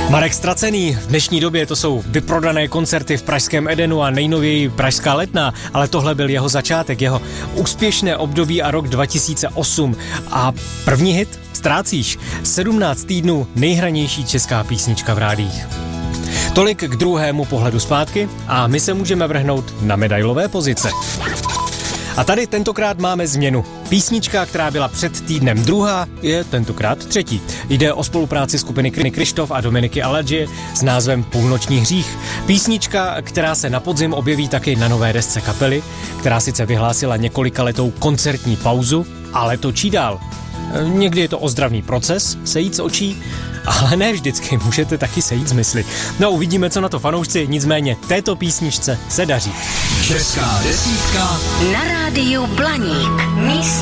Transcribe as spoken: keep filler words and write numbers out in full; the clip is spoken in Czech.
Marek Ztracený, v dnešní době to jsou vyprodané koncerty v pražském Edenu a nejnověji Pražská Letná, ale tohle byl jeho začátek, jeho úspěšné období a rok dva tisíce osm. A první hit Ztrácíš, sedmnáct týdnů nejhranější česká písnička v rádiích. Tolik k druhému pohledu zpátky a my se můžeme vrhnout na medailové pozice. A tady tentokrát máme změnu. Písnička, která byla před týdnem druhá, je tentokrát třetí. Jde o spolupráci skupiny Kryštof a Dominiky Aladži s názvem Půlnoční hřích. Písnička, která se na podzim objeví taky na nové desce kapely, která sice vyhlásila několikaletou koncertní pauzu, ale točí dál. Někdy je to ozdravný proces, sejít z očí, ale ne vždycky, můžete taky sejít z mysli. No uvidíme, co na to fanoušci, nicméně této písničce se daří. Česká desítka na rádiu Blaník. Místo